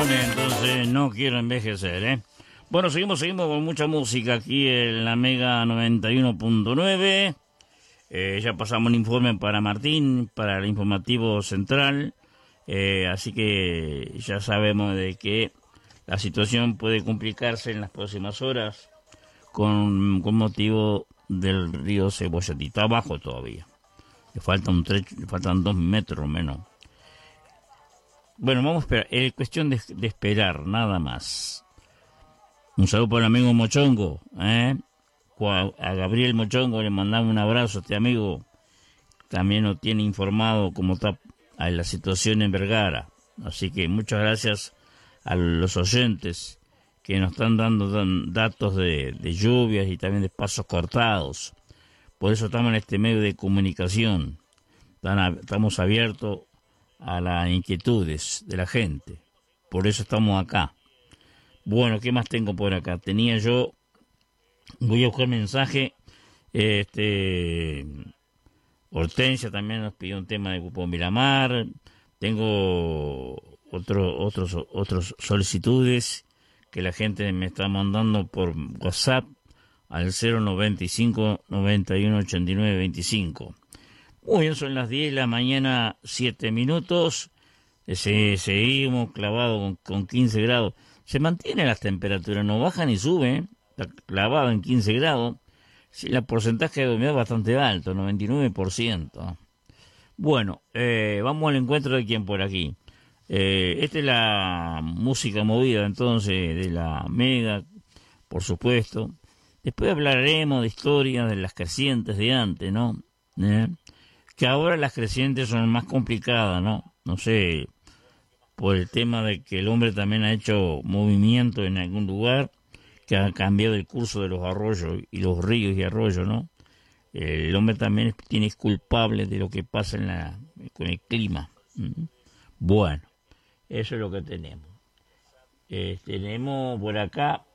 pone, entonces no quiero envejecer, ¿eh? Bueno, seguimos con mucha música aquí en la Mega 91.9. Ya pasamos el informe para Martín, para el informativo central. Así que ya sabemos de que la situación puede complicarse en las próximas horas con motivo del río Cebollati. Está abajo todavía. Le falta un trecho, le faltan 2 metros menos. Bueno, vamos a esperar. Es cuestión de esperar, nada más. Un saludo para el amigo Mochongo, ¿eh? A Gabriel Mochongo le mandamos un abrazo a este amigo. También nos tiene informado cómo está la situación en Vergara. Así que muchas gracias a los oyentes que nos están dando datos de lluvias y también de pasos cortados. Por eso estamos en este medio de comunicación. Estamos abiertos a las inquietudes de la gente. Por eso estamos acá. Bueno, ¿qué más tengo por acá? Voy a buscar mensaje. Hortensia también nos pidió un tema de Grupo Miramar. Tengo otros solicitudes que la gente me está mandando por WhatsApp al 095 91 89 25. Muy bien, son las 10 de la mañana, 7 minutos. Seguimos clavados con 15 grados. Se mantienen las temperaturas, no bajan ni suben. Está clavado en 15 grados. Sí, el porcentaje de humedad es bastante alto, 99%. Bueno, vamos al encuentro de quien por aquí. Esta es la música movida entonces de la Mega, por supuesto. Después hablaremos de historias de las crecientes de antes, ¿no? Que ahora las crecientes son más complicadas, ¿no? No sé, por el tema de que el hombre también ha hecho movimiento en algún lugar que ha cambiado el curso de los arroyos y los ríos y arroyos, ¿no? El hombre también es culpable de lo que pasa con el clima. Bueno, eso es lo que tenemos. Tenemos por acá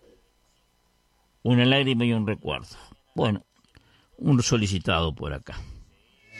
una lágrima y un recuerdo. Bueno, un solicitado por acá.